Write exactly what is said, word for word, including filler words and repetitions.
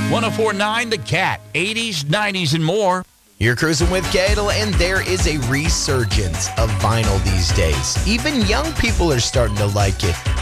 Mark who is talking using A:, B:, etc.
A: one oh four point nine The Cat, eighties, nineties, and more.
B: You're cruising with Cadel, and there is a resurgence of vinyl these days. Even young people are starting to like it.